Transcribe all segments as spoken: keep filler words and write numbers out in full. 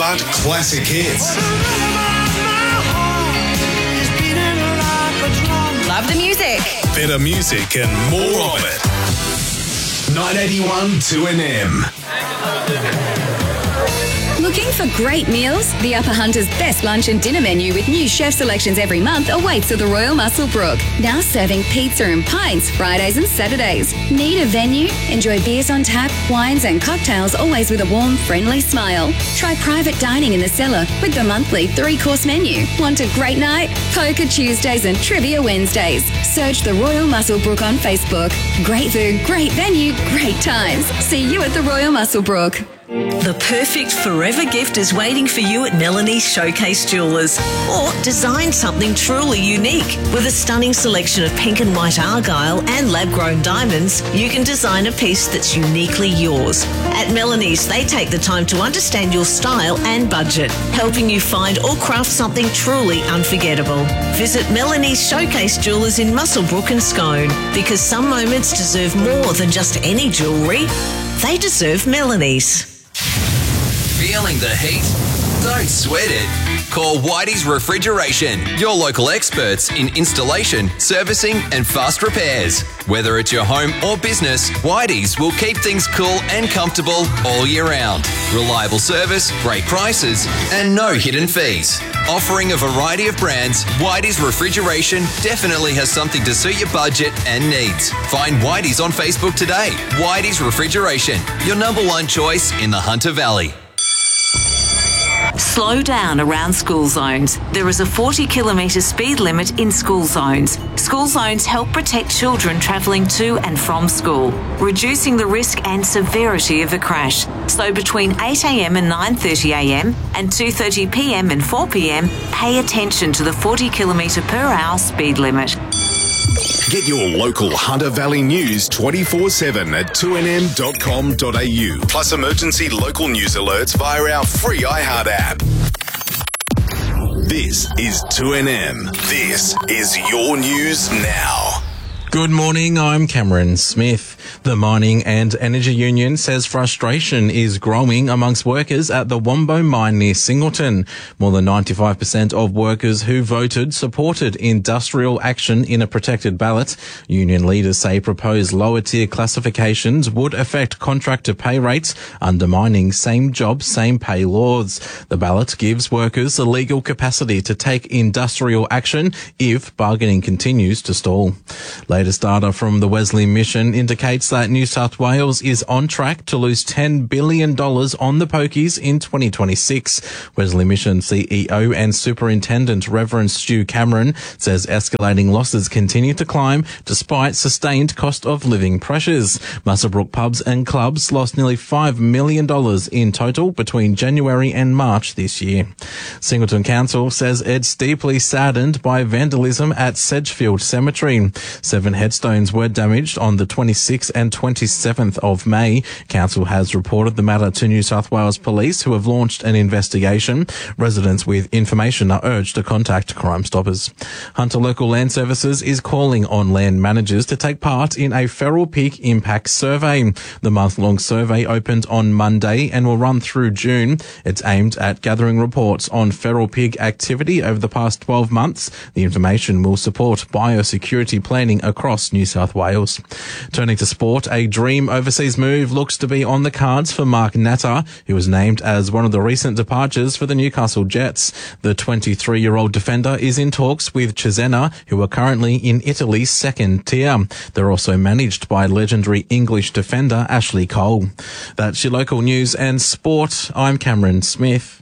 but classic hits. Love the music. Better music and more of it. nine eighty-one two N M. Looking for great meals? The Upper Hunter's best lunch and dinner menu with new chef selections every month awaits at the Royal Muswellbrook. Now serving pizza and pints Fridays and Saturdays. Need a venue? Enjoy beers on tap, wines and cocktails, always with a warm, friendly smile. Try private dining in the cellar with the monthly three-course menu. Want a great night? Poker Tuesdays and Trivia Wednesdays. Search the Royal Muswellbrook on Facebook. Great food, great venue, great times. See you at the Royal Muswellbrook. The perfect forever gift is waiting for you at Melanie's Showcase Jewellers. Or design something truly unique. With a stunning selection of pink and white argyle and lab-grown diamonds, you can design a piece that's uniquely yours. At Melanie's, they take the time to understand your style and budget, helping you find or craft something truly unforgettable. Visit Melanie's Showcase Jewellers in Muswellbrook and Scone, because some moments deserve more than just any jewellery. They deserve Melanie's. Feeling the heat? Don't sweat it. Call Whitey's Refrigeration, your local experts in installation, servicing and fast repairs. Whether it's your home or business, Whitey's will keep things cool and comfortable all year round. Reliable service, great prices and no hidden fees. Offering a variety of brands, Whitey's Refrigeration definitely has something to suit your budget and needs. Find Whitey's on Facebook today. Whitey's Refrigeration, your number one choice in the Hunter Valley. Slow down around school zones. There is a forty kilometre speed limit in school zones. School zones help protect children travelling to and from school, reducing the risk and severity of a crash. So between eight a m and nine thirty a m and two thirty p m and four p m, pay attention to the forty kilometre per hour speed limit. Get your local Hunter Valley news twenty-four seven at two N M dot com dot a u. Plus emergency local news alerts via our free iHeart app. This is two N M. This is your news now. Good morning, I'm Cameron Smith. The Mining and Energy Union says frustration is growing amongst workers at the Wombo mine near Singleton. More than ninety-five percent of workers who voted supported industrial action in a protected ballot. Union leaders say proposed lower tier classifications would affect contractor pay rates, undermining same job, same pay laws. The ballot gives workers the legal capacity to take industrial action if bargaining continues to stall. Latest data from the Wesley Mission indicates that New South Wales is on track to lose ten billion dollars on the pokies in twenty twenty-six. Wesley Mission C E O and Superintendent Reverend Stu Cameron says escalating losses continue to climb despite sustained cost of living pressures. Muswellbrook pubs and clubs lost nearly five million dollars in total between January and March this year. Singleton Council says it's deeply saddened by vandalism at Sedgefield Cemetery. Seven headstones were damaged on the twenty-sixth and twenty-seventh of May. Council has reported the matter to New South Wales Police, who have launched an investigation. Residents with information are urged to contact Crime Stoppers. Hunter Local Land Services is calling on land managers to take part in a feral pig impact survey. The month-long survey opened on Monday and will run through June. It's aimed at gathering reports on feral pig activity over the past twelve months. The information will support biosecurity planning across New South Wales. Turning to sport, a dream overseas move looks to be on the cards for Mark Natter, who was named as one of the recent departures for the Newcastle Jets. The twenty-three-year-old defender is in talks with Cesena, who are currently in Italy's second tier. They're also managed by legendary English defender Ashley Cole. That's your local news and sport. I'm Cameron Smith.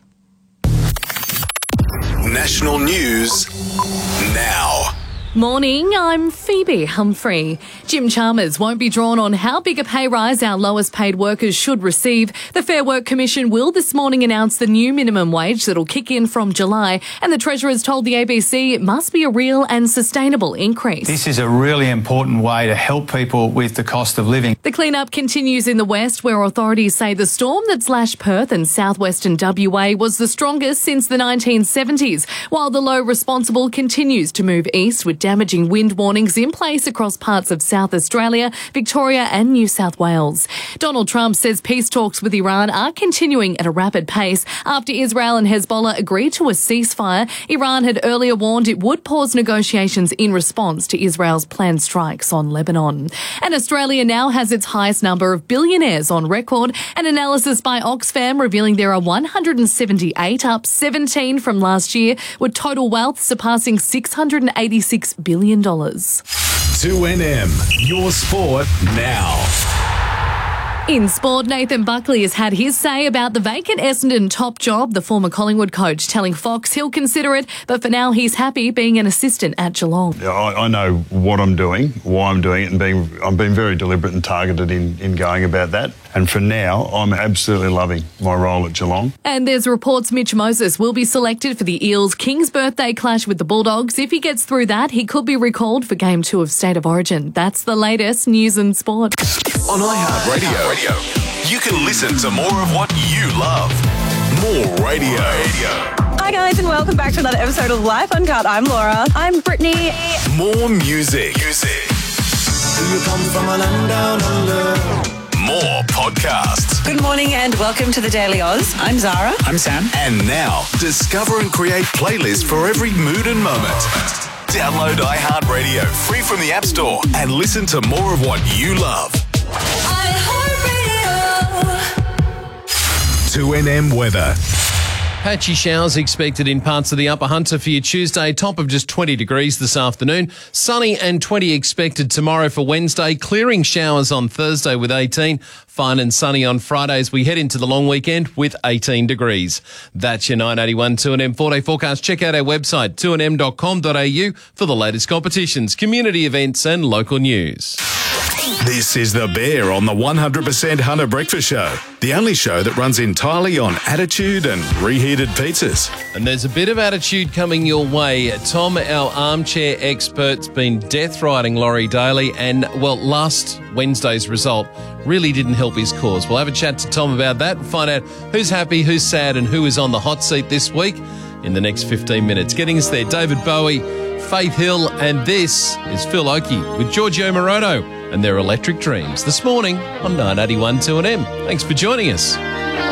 National news now. Morning, I'm Phoebe Humphrey. Jim Chalmers won't be drawn on how big a pay rise our lowest paid workers should receive. The Fair Work Commission will this morning announce the new minimum wage that'll kick in from July, and the Treasurer's told the A B C it must be a real and sustainable increase. This is a really important way to help people with the cost of living. The clean-up continues in the west, where authorities say the storm that slashed Perth and southwestern W A was the strongest since the nineteen seventies, while the low responsible continues to move east with damaging wind warnings in place across parts of South Australia, Victoria and New South Wales. Donald Trump says peace talks with Iran are continuing at a rapid pace after Israel and Hezbollah agreed to a ceasefire. Iran had earlier warned it would pause negotiations in response to Israel's planned strikes on Lebanon. And Australia now has its highest number of billionaires on record. An analysis by Oxfam revealing there are one hundred seventy-eight, up seventeen from last year, with total wealth surpassing six hundred eighty-six billion dollars. two N M, your sport now. In sport, Nathan Buckley has had his say about the vacant Essendon top job, the former Collingwood coach telling Fox he'll consider it, but for now he's happy being an assistant at Geelong. I, I know what I'm doing, why I'm doing it, and being, I'm being very deliberate and targeted in, in going about that. And for now, I'm absolutely loving my role at Geelong. And there's reports Mitch Moses will be selected for the Eels' King's birthday clash with the Bulldogs. If he gets through that, he could be recalled for Game two of State of Origin. That's the latest news and sport. On iHeartRadio, you can listen to more of what you love. More radio. Hi guys, and welcome back to another episode of Life Uncut. I'm Laura. I'm Brittany. More music. Music. You come from a land down under. More podcasts. Good morning and welcome to the Daily Oz. I'm Zara. I'm Sam. And now, discover and create playlists for every mood and moment. Download iHeartRadio free from the App Store and listen to more of what you love. two N M weather. Patchy showers expected in parts of the Upper Hunter for your Tuesday. Top of just twenty degrees this afternoon. Sunny and twenty expected tomorrow for Wednesday. Clearing showers on Thursday with eighteen. Fine and sunny on Friday as we head into the long weekend with eighteen degrees. That's your nine eighty-one two N M four-day forecast. Check out our website, two N M dot com dot A U, for the latest competitions, community events and local news. This is The Bear on the one hundred percent Hunter Breakfast Show, the only show that runs entirely on attitude and reheated pizzas. And there's a bit of attitude coming your way. Tom, our armchair expert's been death riding Laurie Daly, and, well, last Wednesday's result really didn't help his cause. We'll have a chat to Tom about that and find out who's happy, who's sad, and who is on the hot seat this week in the next fifteen minutes. Getting us there, David Bowie, Faith Hill, and this is Phil Oakey with Giorgio Moroder and their Electric Dreams this morning on nine eighty-one two N M. Thanks for joining us.